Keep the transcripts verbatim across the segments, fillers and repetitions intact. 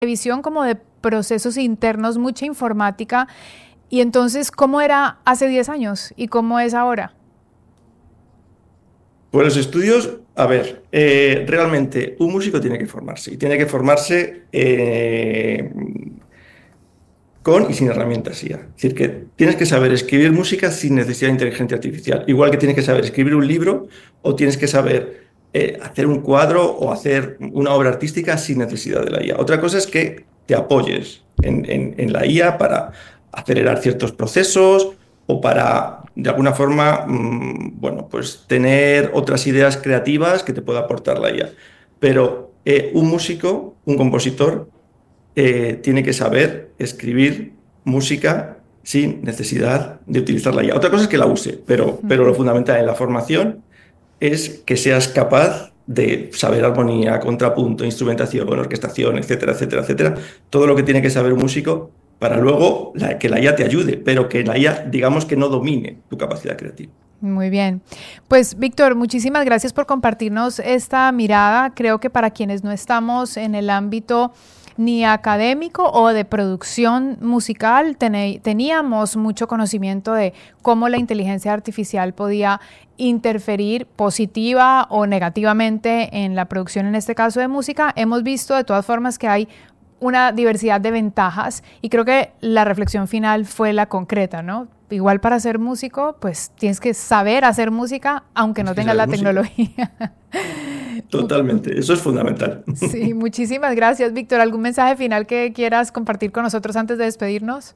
visión como de procesos internos, mucha informática. Y entonces, ¿cómo era hace diez años y cómo es ahora? Pues los estudios, a ver, eh, realmente un músico tiene que formarse y tiene que formarse eh, con y sin herramientas I A. Es decir, que tienes que saber escribir música sin necesidad de inteligencia artificial. Igual que tienes que saber escribir un libro o tienes que saber eh, hacer un cuadro o hacer una obra artística sin necesidad de la I A. Otra cosa es que te apoyes en, en, en la I A para acelerar ciertos procesos o para, de alguna forma, mmm, bueno, pues tener otras ideas creativas que te pueda aportar la I A. Pero eh, un músico, un compositor, eh, tiene que saber escribir música sin necesidad de utilizar la I A. Otra cosa es que la use, pero, pero lo fundamental en la formación es que seas capaz de saber armonía, contrapunto, instrumentación, orquestación, etcétera, etcétera, etcétera. Todo lo que tiene que saber un músico para luego la, que la I A te ayude, pero que la I A, digamos, que no domine tu capacidad creativa. Muy bien. Pues, Víctor, muchísimas gracias por compartirnos esta mirada. Creo que para quienes no estamos en el ámbito ni académico o de producción musical, ten- teníamos mucho conocimiento de cómo la inteligencia artificial podía interferir positiva o negativamente en la producción, en este caso de música. Hemos visto de todas formas que hay una diversidad de ventajas y creo que la reflexión final fue la concreta, ¿no? Igual para ser músico, pues tienes que saber hacer música aunque no Es que tengas saber la música. tecnología. Totalmente, eso es fundamental. Sí, muchísimas gracias, Víctor. ¿Algún mensaje final que quieras compartir con nosotros antes de despedirnos?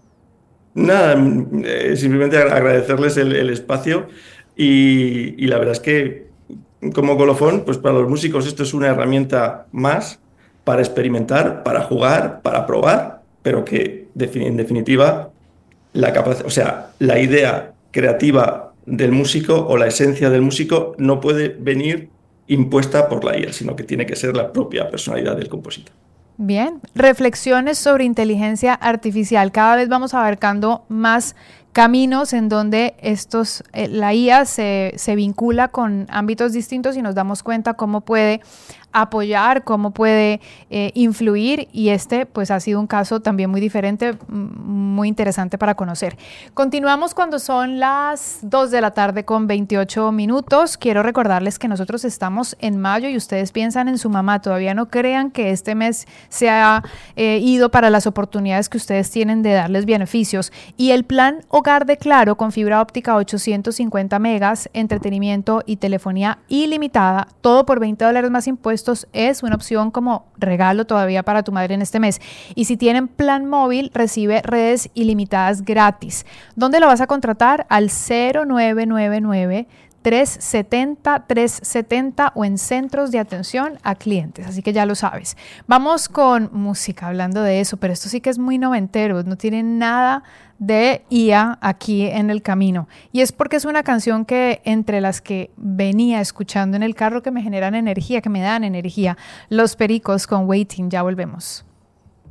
Nada, eh, simplemente agradecerles el, el espacio y, y la verdad es que como colofón, pues para los músicos esto es una herramienta más para experimentar, para jugar, para probar, pero que defini- en definitiva la capac- o sea, la idea creativa del músico o la esencia del músico no puede venir impuesta por la I A, sino que tiene que ser la propia personalidad del compositor. Bien, reflexiones sobre inteligencia artificial. Cada vez vamos abarcando más caminos en donde estos, eh, la I A se, se vincula con ámbitos distintos y nos damos cuenta cómo puede apoyar, cómo puede eh, influir, y este pues ha sido un caso también muy diferente, muy interesante para conocer. Continuamos cuando son las dos de la tarde con veintiocho minutos. Quiero recordarles que nosotros estamos en mayo y ustedes piensan en su mamá. Todavía no crean que este mes se ha eh, ido para las oportunidades que ustedes tienen de darles beneficios. Y el plan Hogar de Claro con fibra óptica ochocientos cincuenta megas, entretenimiento y telefonía ilimitada, todo por veinte dólares más impuestos, es una opción como regalo todavía para tu madre en este mes. Y si tienen plan móvil, recibe redes ilimitadas gratis. ¿Dónde lo vas a contratar? Al cero nueve nueve nueve, tres siete cero, tres siete cero o en centros de atención a clientes. Así que ya lo sabes. Vamos con música hablando de eso, pero esto sí que es muy noventero, no tiene nada de I A aquí en el camino. Y es porque es una canción que entre las que venía escuchando en el carro que me generan energía, que me dan energía. Los Pericos con Waiting. Ya volvemos.